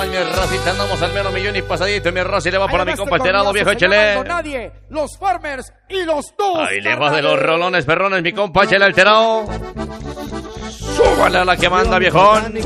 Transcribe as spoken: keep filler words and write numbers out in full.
más, mi racita, andamos al menos millón y pasadito, mi raza, y le va para mi compa alterado, colombiano viejo, se llama échele. Don Nadie, los Farmers y los dos. Ahí le va de los rolones, perrones, mi compa, échele alterado. Súbale a la que manda, viejón.